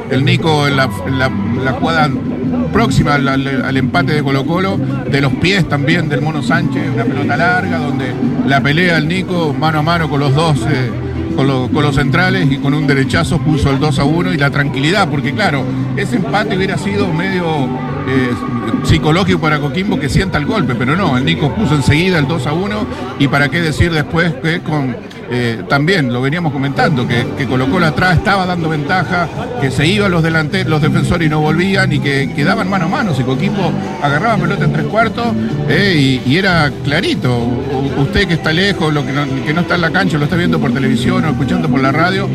el Nico en la jugada próxima al empate de Colo-Colo, de los pies también del Mono Sánchez, una pelota larga donde la pelea el Nico mano a mano con los dos, con los centrales, y con un derechazo puso el 2-1 y la tranquilidad, porque claro, ese empate hubiera sido medio psicológico para Coquimbo, que sienta el golpe, pero no, el Nico puso enseguida el 2-1, y para qué decir después que también lo veníamos comentando, que Colo-Colo atrás estaba dando ventaja, que se iban los defensores y no volvían, y que quedaban mano a mano. Si Coquimbo agarraba pelota en 3/4, y era clarito. Usted que está lejos, que no está en la cancha, lo está viendo por televisión o escuchando por la radio,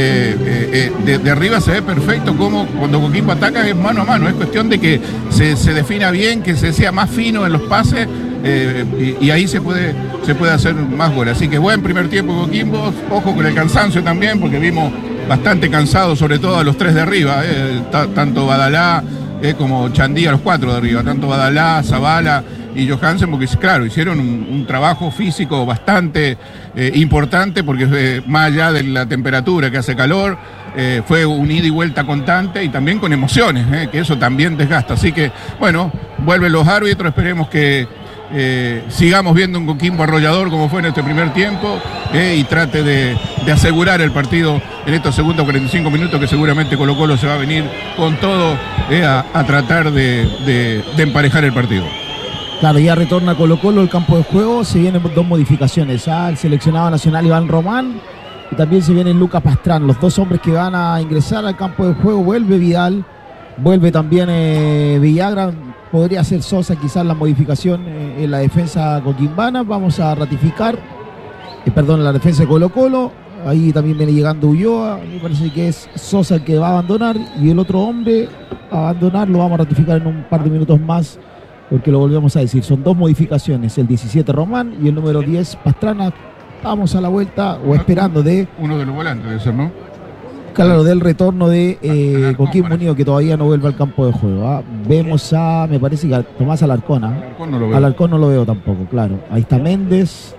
de arriba se ve perfecto cómo cuando Coquimbo ataca es mano a mano. Es cuestión de que se defina bien, que se sea más fino en los pases, y ahí se puede hacer más goles. Así que buen primer tiempo Coquimbo, ojo con el cansancio también, porque vimos bastante cansados, sobre todo a los tres de arriba, tanto Badalá como Chandía, los cuatro de arriba, tanto Badalá, Zavala y Johansen, porque claro, hicieron un trabajo físico bastante importante, porque más allá de la temperatura, que hace calor, fue un ida y vuelta constante, y también con emociones, que eso también desgasta. Así que bueno, vuelven los árbitros, esperemos que sigamos viendo un Coquimbo arrollador como fue en este primer tiempo, y trate de asegurar el partido en estos segundos 45 minutos, que seguramente Colo-Colo se va a venir con todo a tratar de emparejar el partido. Claro, ya retorna Colo-Colo al campo de juego. Se vienen dos modificaciones, el seleccionado nacional Iván Román, y también se viene Lucas Pastrán, los dos hombres que van a ingresar al campo de juego. Vuelve Vidal, vuelve también Villagra, podría ser Sosa quizás la modificación en la defensa coquimbana. Vamos a ratificar, la defensa de Colo-Colo. Ahí también viene llegando Ulloa, me parece que es Sosa el que va a abandonar, y el otro hombre a abandonar lo vamos a ratificar en un par de minutos más, porque lo volvemos a decir, son dos modificaciones, el 17 Román y el número 10 Pastrana. Vamos a la vuelta, o esperando uno de los volantes debe ser, ¿no? Claro, del retorno de Coquimbo Unido, que todavía no vuelve al campo de juego. Vemos me parece que a Tomás Alarcón. Alarcón no lo veo tampoco, claro. Ahí está Méndez.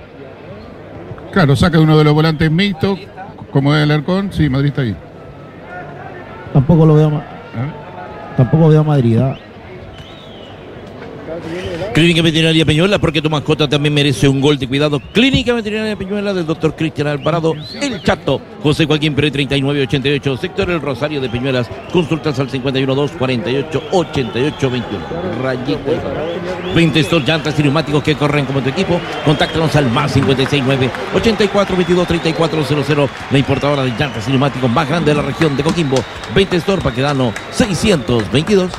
Claro, saca uno de los volantes mixtos, como es Alarcón. Sí, Madrid está ahí. Tampoco lo veo. Tampoco veo a Madrid. Clínica Veterinaria Peñuela, porque tu mascota también merece un gol de cuidado. Clínica Veterinaria Peñuela del doctor Cristian Alvarado, El Chato, José Joaquín Pérez 3988, sector El Rosario de Peñuelas. Consultas al 512 48 88 21. Rayita. 20 Store, llantas y neumáticos que corren como tu equipo. Contáctanos al más 569 84 22 3400. La importadora de llantas y neumáticos más grande de la región de Coquimbo. 20 Store, Paquedano 622.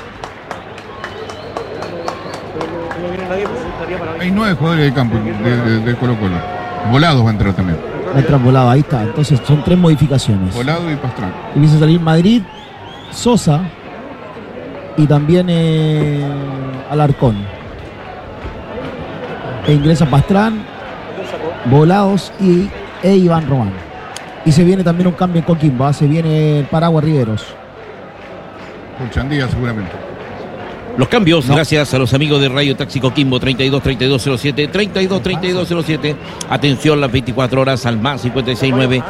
Hay 9 jugadores de campo de Colo-Colo. Volados va a entrar también. Va a entrar Volado, ahí está. Entonces son 3 modificaciones. Volado y Pastrán. Empieza a salir Madrid, Sosa y también Alarcón. E ingresa Pastrán, Volados e Iván Román. Y se viene también un cambio en Coquimbo. Se viene el Paraguas Riveros. Por Chandía seguramente. Los cambios, gracias a los amigos de Radio Taxi Coquimbo, 32-3207, 32-3207. Atención las 24 horas al más 569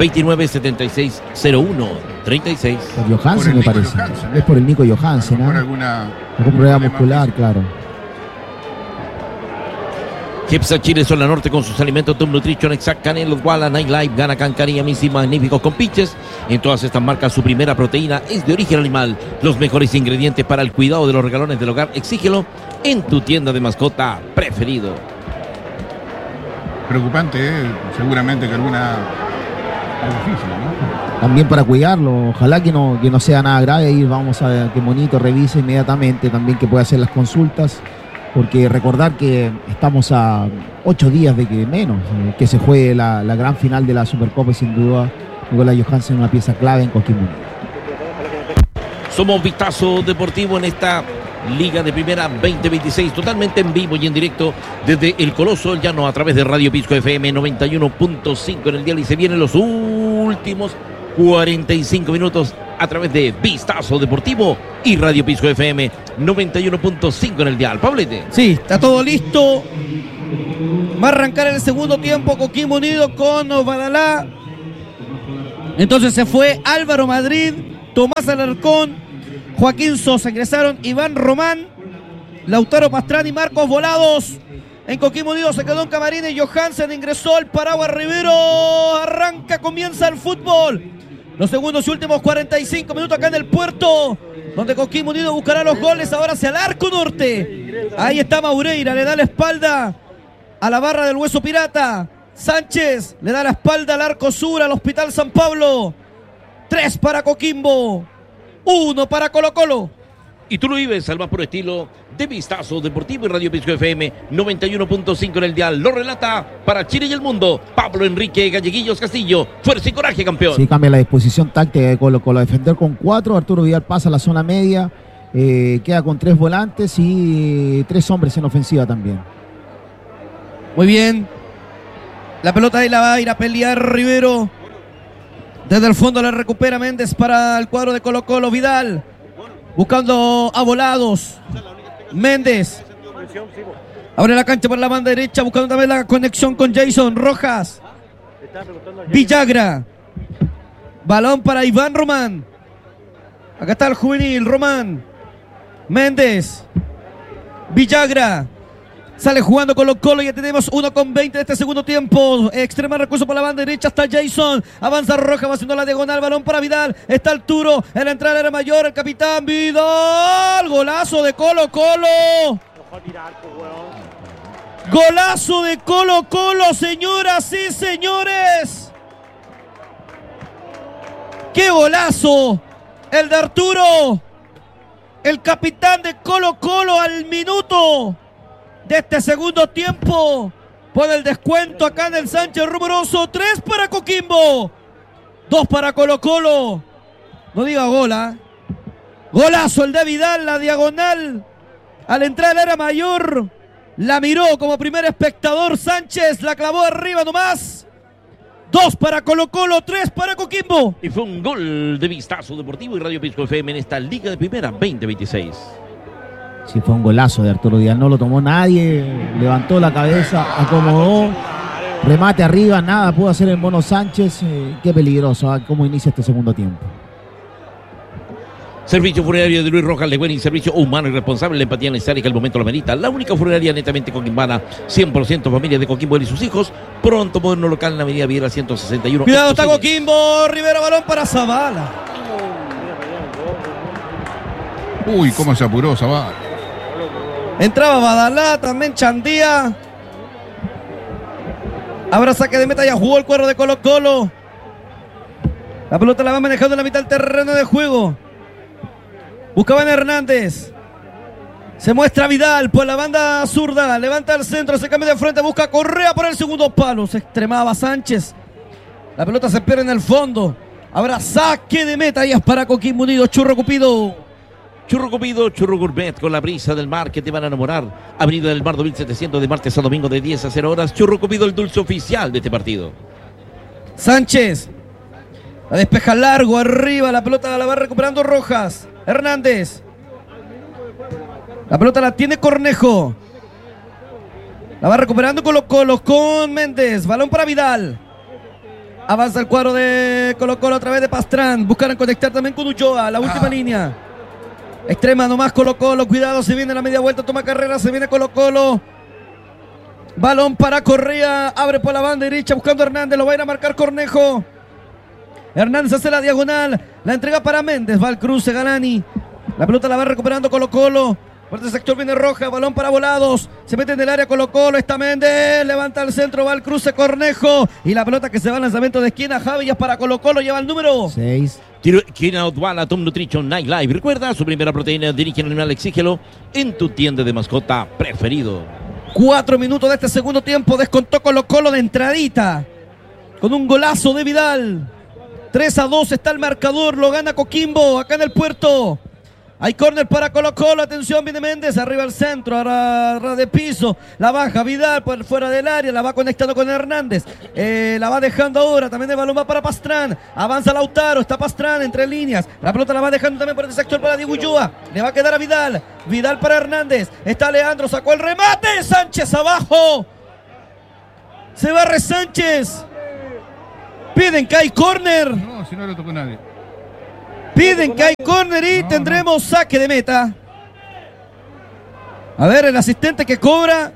297601 36. Por Johansen, me parece. Johansen, es por el Nico Johansen, ¿no? Por algún problema muscular, claro. Jepsa Chile, Zona Norte, con sus alimentos Top Nutrition, Exact, Canelo, Walla, Night Life, Gana, Cancari, Amisi, magníficos con pinches. En todas estas marcas, su primera proteína es de origen animal. Los mejores ingredientes para el cuidado de los regalones del hogar, exígelo en tu tienda de mascota preferido. Preocupante, seguramente que alguna difícil, ¿no? También para cuidarlo, ojalá que no sea nada grave. Ahí vamos a ver que Monito revise inmediatamente, también que pueda hacer las consultas. Porque recordar que estamos a 8 días de que se juegue la gran final de la Supercopa, y sin duda Nicolás Johansen una pieza clave en Coquimbo. Somos Vistazo Deportivo en esta Liga de Primera 2026, totalmente en vivo y en directo desde el Coloso del Llano a través de Radio Pisco FM 91.5 en el dial, y se vienen los últimos 45 minutos a través de Vistazo Deportivo y Radio Pisco FM 91.5 en el dial. Pablete. Sí, está todo listo. Va a arrancar el segundo tiempo Coquimbo Unido con Badalá. Entonces se fue Álvaro Madrid, Tomás Alarcón, Joaquín Sosa. Ingresaron Iván Román, Lautaro Pastrán y Marcos Volados. En Coquimbo Unido se quedó en Camarines. Johansen ingresó el Paraguas Rivero. Arranca, comienza el fútbol. Los segundos y últimos 45 minutos acá en el puerto, donde Coquimbo Unido buscará los goles. Ahora hacia el arco norte. Ahí está Maureira, le da la espalda a la barra del Hueso Pirata. Sánchez le da la espalda al arco sur, al Hospital San Pablo. 3 para Coquimbo, 1 para Colo-Colo. Y tú lo vives al más puro estilo de Vistazo Deportivo y Radio Pisco FM 91.5 en el dial. Lo relata para Chile y el mundo Pablo Enrique Galleguillos Castillo. Fuerza y coraje, campeón. Sí, cambia la disposición táctica de Colo-Colo. Defender con 4, Arturo Vidal pasa a la zona media, queda con 3 volantes y 3 hombres en ofensiva también. Muy bien. La pelota ahí la va a ir a pelear Rivero. Desde el fondo la recupera Méndez para el cuadro de Colo-Colo. Vidal buscando a Volados. Méndez abre la cancha por la banda derecha, buscando también la conexión con Jason Rojas. Villagra, balón para Iván Román. Acá está el juvenil Román. Méndez, Villagra. Sale jugando Colo-Colo, ya tenemos 1:20 de este segundo tiempo. Extrema recurso por la banda derecha, está Jason. Avanza Roja, va haciendo la diagonal, balón para Vidal. Está Arturo, en la entrada era mayor, el capitán Vidal. Golazo de Colo-Colo. Golazo de Colo-Colo, señoras y señores. ¡Qué golazo! El de Arturo, el capitán de Colo-Colo al minuto de este segundo tiempo. Pone el descuento acá en el Sánchez Rumoroso. 3 para Coquimbo, 2 para Colo-Colo. No diga gola. Golazo el de Vidal, la diagonal al entrar al área mayor. La miró como primer espectador Sánchez, la clavó arriba nomás. 2 para Colo-Colo, 3 para Coquimbo. Y fue un gol de Vistazo Deportivo y Radio Pisco FM en esta Liga de Primera 2026. Sí, fue un golazo de Arturo Vidal, no lo tomó nadie, levantó la cabeza, acomodó, remate arriba, nada pudo hacer el Mono Sánchez. Qué peligroso, cómo inicia este segundo tiempo. Servicio funerario de Luis Rojas Legüen, servicio humano y responsable, la empatía necesaria que el momento lo merita. La única funeraria netamente coquimbana, 100% familia de Coquimbo y sus hijos. Pronto moderno local en la avenida Viera 161. Cuidado, está Coquimbo, Rivero, balón para Zavala. Uy, cómo se apuró Zavala. Entraba Badalá, también Chandía. Ahora saque de meta, ya jugó el cuadro de Colo-Colo. La pelota la va manejando en la mitad del terreno de juego. Buscaban Hernández. Se muestra Vidal por la banda zurda. Levanta el centro, se cambia de frente, busca Correa por el segundo palo. Se extremaba Sánchez. La pelota se pierde en el fondo. Ahora saque de meta y es para Coquimbo Unido. Churro Cupido. Churro Cupido, Churro Gourmet, con la brisa del mar que te van a enamorar. Avenida del Mar 2700 de martes a domingo de 10 a 0 horas. Churro Cupido, el dulce oficial de este partido. Sánchez. La despeja largo arriba. La pelota la va recuperando Rojas. Hernández. La pelota la tiene Cornejo. La va recuperando Colo-Colo con Méndez. Balón para Vidal. Avanza el cuadro de Colo-Colo a través de Pastrán. Buscan conectar también con Ulloa. La última línea. Extrema nomás Colo-Colo. Cuidado, se viene la media vuelta. Toma carrera. Se viene Colo-Colo. Balón para Correa. Abre por la banda derecha buscando a Hernández. Lo va a ir a marcar Cornejo. Hernández hace la diagonal. La entrega para Méndez. Va al cruce Galani. La pelota la va recuperando Colo-Colo. Por este sector viene Roja. Balón para Volados. Se mete en el área Colo-Colo. Está Méndez. Levanta el centro. Va al cruce Cornejo. Y la pelota que se va al lanzamiento de esquina. Javi ya para Colo-Colo. Lleva el número 6. Quina Odwala, Tom Nutrition Night Live. Recuerda, su primera proteína de origen animal, exígelo en tu tienda de mascota preferido. 4 minutos de este segundo tiempo. Descontó Colo-Colo de entradita. Con un golazo de Vidal. 3-2 está el marcador. Lo gana Coquimbo acá en el puerto. Hay córner para Colo-Colo. Atención, viene Méndez. Arriba al centro. Ahora de piso. La baja Vidal por fuera del área. La va conectando con Hernández. La va dejando ahora. También el balón va para Pastrán. Avanza Lautaro. Está Pastrán entre líneas. La pelota la va dejando también por este sector para Diego Ulloa. Le va a quedar a Vidal. Vidal para Hernández. Está Leandro. Sacó el remate. Sánchez abajo. Se barre Sánchez. Piden que hay córner. No, si no lo tocó nadie. Piden que hay córner y tendremos saque de meta. A ver, el asistente que cobra.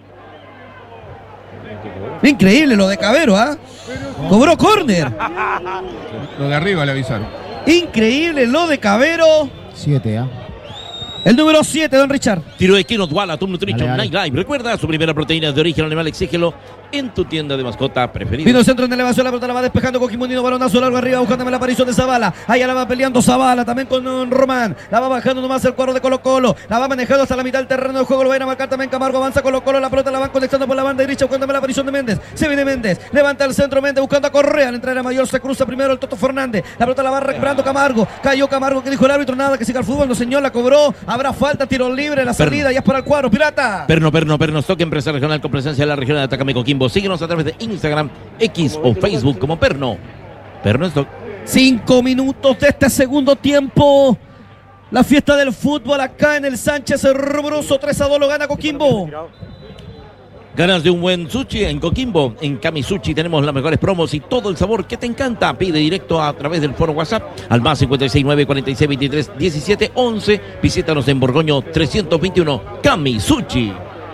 Increíble lo de Cabero, ¿ah? Cobró córner. Lo de arriba le avisaron. Increíble lo de Cabero. 7, ¿ah? El número 7, don Richard. Tiro de esquina, Dwala, Turn Nutrition, Dale. Night Live. Recuerda, su primera proteína de origen animal, exígelo en tu tienda de mascota preferida. Vino el centro en elevación, la pelota la va despejando Coquimbo Unido, balonazo largo arriba, buscándome la aparición de Zavala. Allá la va peleando Zavala, también con Román. La va bajando nomás el cuadro de Colo-Colo. La va manejando hasta la mitad del terreno de juego, lo van a marcar también Camargo, avanza Colo-Colo, la pelota la van conectando por la banda derecha, buscándome la aparición de Méndez. Se viene Méndez, levanta el centro Méndez, buscando a Correa, al entrar a mayor se cruza primero el Toto Fernández. La pelota la va recuperando Camargo, cayó Camargo, que dijo el árbitro, nada, que siga el fútbol, no señor, la cobró, habrá falta, tiro libre, la salida, ya es para el cuadro, Pirata. Perno, Stock, empresa regional con presencia en la región de Atacama y Coquimbo. Síguenos a través de Instagram, X o Facebook como Perno Stock. 5 minutos de este segundo tiempo. La fiesta del fútbol acá en el Sánchez Rubroso. 3-2 lo gana Coquimbo. Ganas de un buen sushi en Coquimbo. En Kamisushi tenemos las mejores promos y todo el sabor que te encanta. Pide directo a través del foro WhatsApp al más 569 46 23 17 11. Visítanos en Borgoño 321 Kamisushi.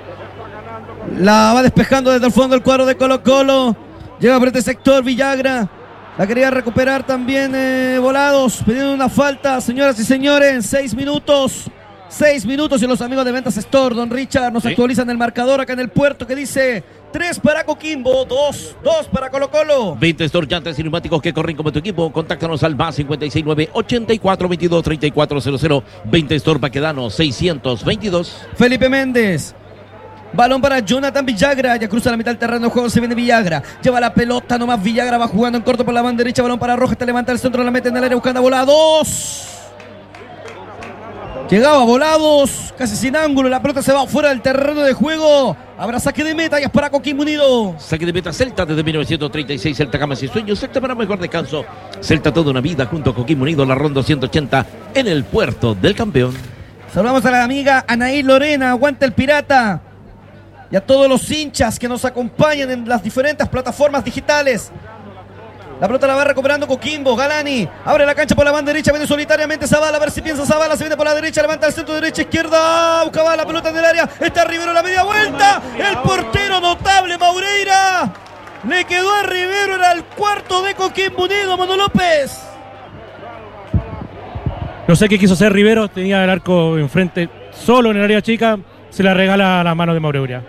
La va despejando desde el fondo el cuadro de Colo-Colo. Llega por este sector Villagra. La quería recuperar también Volados. Pidiendo una falta, señoras y señores. 6 minutos. 6 minutos y los amigos de Ventas Store, don Richard, nos actualizan el marcador acá en el puerto que dice 3 para Coquimbo, 2 para Colo-Colo. 20 Store, llantas y neumáticos que corren como tu equipo. Contáctanos al más 569 84 22 3400. 20 Store Baquedano 622. Felipe Méndez. Balón para Jonathan Villagra, ya cruza la mitad del terreno de juego, se viene Villagra, lleva la pelota nomás, Villagra va jugando en corto por la banda derecha, balón para Rojas, te levanta el centro, la mete en el área buscando a Volados. Llegaba Volados, casi sin ángulo, la pelota se va fuera del terreno de juego, habrá saque de meta y es para Coquimbo Unido. Saque de meta Celta desde 1936, Celta Camas y Sueños, Celta para mejor descanso, Celta toda una vida junto a Coquimbo Unido, la ronda 180 en el puerto del campeón. Saludamos a la amiga Anaí Lorena, aguanta el Pirata. Y a todos los hinchas que nos acompañan en las diferentes plataformas digitales. La pelota la va recuperando Coquimbo, Galani, abre la cancha por la banda derecha, viene solitariamente Zavala, a ver si piensa Zavala, se viene por la derecha, levanta el centro derecha, izquierda, buscaba la pelota en el área, está Rivero la media vuelta, el portero notable Maureira, le quedó a Rivero, era el cuarto de Coquimbo Unido, Mano López. No sé qué quiso hacer Rivero, tenía el arco enfrente solo en el área chica, se la regala a la mano de Maureira.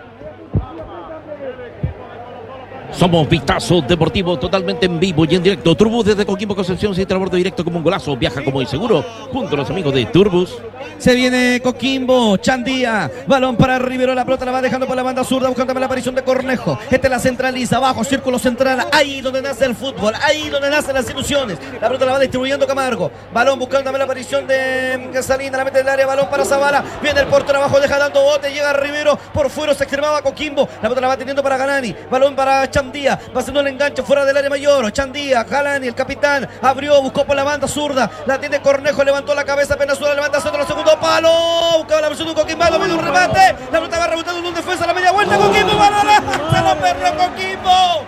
Somos Vistazo Deportivo totalmente en vivo y en directo. Turbus desde Coquimbo Concepción, se transborda directo como un golazo. Viaja como inseguro junto a los amigos de Turbus. Se viene Coquimbo, Chandía, balón para Rivero, la pelota la va dejando por la banda zurda, buscando la aparición de Cornejo. La centraliza, abajo, círculo central, ahí donde nace el fútbol, ahí donde nacen las ilusiones. La pelota la va distribuyendo Camargo, balón buscando la aparición de Salina, la mete en el área, balón para Zavala, viene el portero abajo, deja dando bote, llega Rivero, por fuera se extremaba Coquimbo, la pelota la va teniendo para Galani, balón para Chandía, va haciendo el enganche fuera del área mayor, Chandía, Galani, el capitán, abrió, buscó por la banda zurda, la tiene Cornejo, levantó la cabeza, apenas suena, levanta centro, la segundo palo, buscaba la versión de un Coquimbo, viene un remate, la pelota va rebotando en un defensa, la media vuelta, Coquimbo, balón, se lo perdió Coquimbo.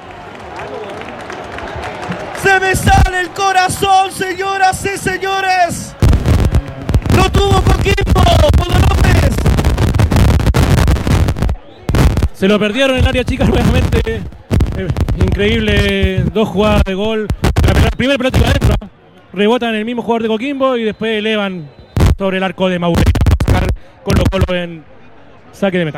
Se me sale el corazón, señoras y señores. Lo tuvo Coquimbo, Mano López. Se lo perdieron en el área chica nuevamente. Increíble, 2 jugadas de gol. La primera pelota iba adentro, rebotan en el mismo jugador de Coquimbo y después elevan sobre el arco de Maureira. Colo-Colo en saque de meta.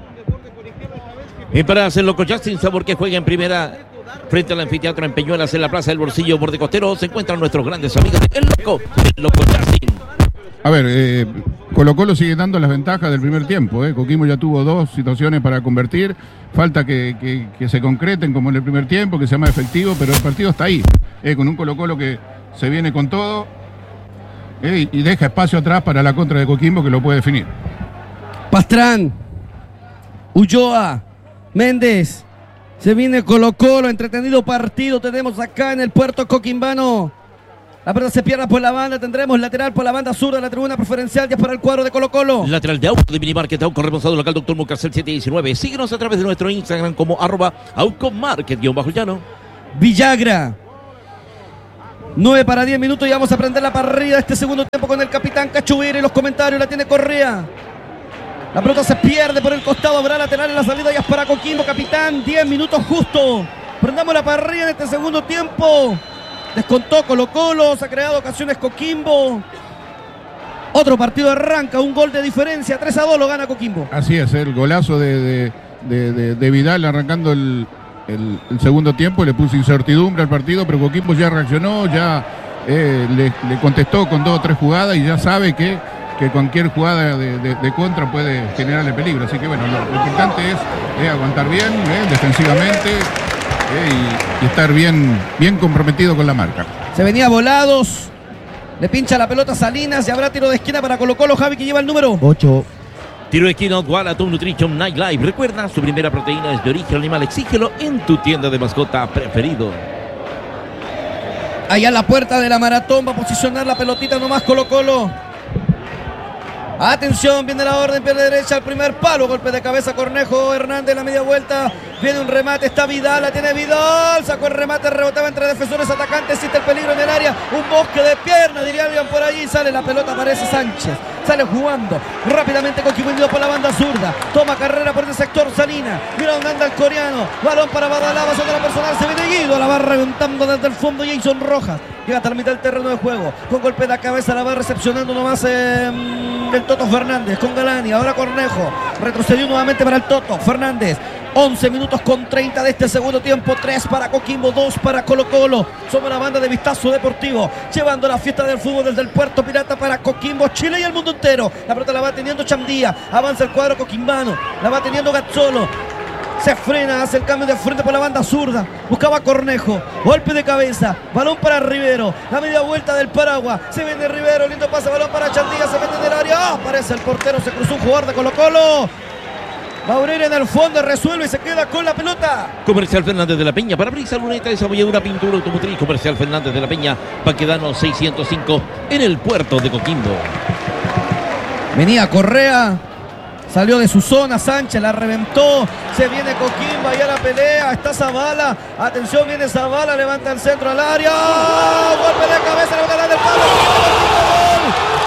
Y para hacerlo con Justin Sabor, que juega en primera frente al anfiteatro en Peñuelas, en la Plaza del Bolsillo, Borde Costero, se encuentran nuestros grandes amigos de El Loco Justin. A ver, Colo-Colo sigue dando las ventajas del primer tiempo. Coquimbo ya tuvo 2 situaciones para convertir. Falta que se concreten como en el primer tiempo, que sea más efectivo, pero el partido está ahí. Con un Colo-Colo que se viene con todo y deja espacio atrás para la contra de Coquimbo, que lo puede definir. Pastrán, Ulloa, Méndez. Se viene Colo-Colo, entretenido partido tenemos acá en el puerto coquimbano. La pelota se pierde por la banda, tendremos lateral por la banda sur de la tribuna preferencial, ya para el cuadro de Colo-Colo. Lateral de Auco de Minimarket, Auco responsable local, Doctor Mucasel 719. Síguenos a través de nuestro Instagram como @AucoMarket_llano. Villagra. 9 para 10 minutos y vamos a prender la parrilla de este segundo tiempo con el capitán Cachuvira y los comentarios. La tiene Correa. La pelota se pierde por el costado. Habrá lateral en la salida. Ya es para Coquimbo, capitán. 10 minutos justo. Prendamos la parrilla en este segundo tiempo. Descontó Colo-Colo. Se ha creado ocasiones Coquimbo. Otro partido arranca. Un gol de diferencia. 3-2 lo gana Coquimbo. Así es, el golazo de Vidal arrancando el segundo tiempo. Le puso incertidumbre al partido, pero Coquimbo ya reaccionó. Ya le contestó con 2 o 3 jugadas y ya sabe que cualquier jugada de contra puede generarle peligro. Así que bueno, lo importante es aguantar bien defensivamente y estar bien comprometido con la marca. Se venía Volados, le pincha la pelota a Salinas y habrá tiro de esquina para Colo-Colo. Javi, que lleva el número 8. Tiro de esquina Walatum Nutrition Night Live. Recuerda, su primera proteína es de origen animal. Exígelo en tu tienda de mascota preferido. Allá en la puerta de la maratón va a posicionar la pelotita nomás Colo-Colo. Atención, viene la orden, pierde derecha al primer palo, golpe de cabeza Cornejo, Hernández la media vuelta, viene un remate, está Vidal, la tiene Vidal, sacó el remate, rebotaba entre defensores, atacantes, existe el peligro en el área, un bosque de pierna, diría alguien por allí, sale la pelota, aparece Sánchez, sale jugando, rápidamente Coquimbo por la banda zurda, toma carrera por el sector Salina, mira dónde anda el coreano, balón para Badalaba, centro personal, se viene Guido, la va reventando desde el fondo Jason Rojas, llega hasta la mitad del terreno de juego, con golpe de cabeza la va recepcionando nomás el Toto Fernández con Galani, ahora Cornejo, retrocedió nuevamente para el Toto Fernández. 11 minutos con 30 de este segundo tiempo, 3 para Coquimbo, 2 para Colo-Colo. Somos la banda de Vistazo Deportivo, llevando la fiesta del fútbol desde el Puerto Pirata para Coquimbo, Chile y el mundo entero. La pelota la va teniendo Chandía, avanza el cuadro coquimbano, la va teniendo Gazzolo. Se frena, hace el cambio de frente por la banda zurda. Buscaba Cornejo. Golpe de cabeza. Balón para Rivero. La media vuelta del Paraguas. Se viene Rivero. Lindo pase. Balón para Chandía. Se mete en el área. Aparece el portero. Se cruzó un jugador de Colo-Colo. Maureira en el fondo resuelve y se queda con la pelota. Comercial Fernández de la Peña. Parabrisa, luneta, desabolladura, pintura automotriz. Comercial Fernández de la Peña. Paquedano 605 en el puerto de Coquimbo. Venía Correa. Salió de su zona, Sánchez la reventó, se viene Coquimbo, allá la pelea, está Zavala, atención, viene Zavala, levanta el centro al área, golpe de cabeza, le va a ganar el palo,